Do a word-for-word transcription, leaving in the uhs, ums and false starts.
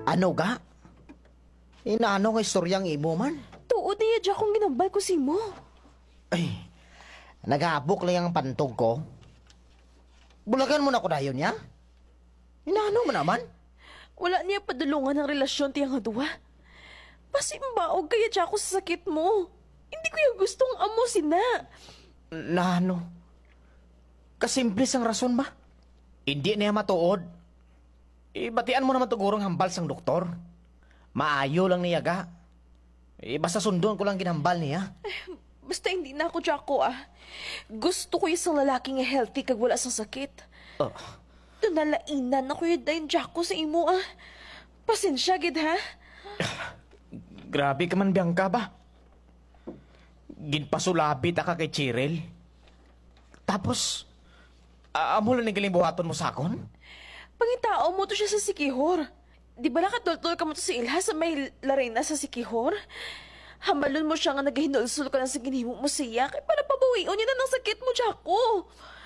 Ano ga? Inaano nga istoryang imo man? Tuod niya dyan kung ginambal ko si mo. Ay, nagabok lang ang pantog ko. Bulagan mo na ko dayon niya? Inaano mo naman? Wala niya padulungan ng relasyon tiyang hadwa. Pasimbaog kaya dyan ako sa sakit mo. Hindi ko yung gustong amo sina. Na ano? Kasimplis ang rason ba? Hindi niya matuod. Ibatian mo naman tugurong hambal sang doktor. Maayo lang niya ga. Eh, basta sundon ko lang ginambal niya. Basta hindi na ako dyan ko ah. Gusto ko isang lalaking healthy kag wala sang sakit. Oh, Tunalainan ako yung dahin dyan ko sa imo ah. Pasensya gid ha. grabe ka man, Bianca ba? Ginpasulabit ka kay Cheryl. Tapos, uh, amo lang galing buhaton mo sakon? Pangitao mo to siya sa Sikihor. Di ba nakatultol ka mo to si Ilha sa may larena sa Sikihor? Hambalon mo siya nga naghinulsul ka na sa ginhimo mo siya kay para pabawion niya na ng sakit mo, Jaco.